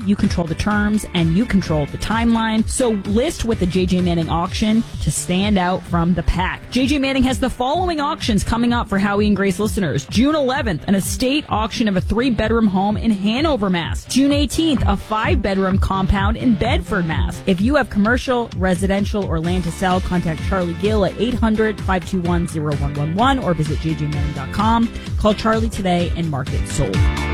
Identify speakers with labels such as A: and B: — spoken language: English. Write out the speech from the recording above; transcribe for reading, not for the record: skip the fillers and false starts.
A: you control the terms, and you control the timeline. So list with the JJ Manning auction to stand out from the pack. JJ Manning has the following auctions coming up for Howie and Grace listeners. June 11th, an estate auction of a 3-bedroom home in Hanover, Mass. June 18th, a 5-bedroom compound in Bedford, Mass. If you have commercial, residential, or land to sell, contact Charlie Gill at 800-521-0111 or visit jjmanning.com. Call Charlie today and mark it sold.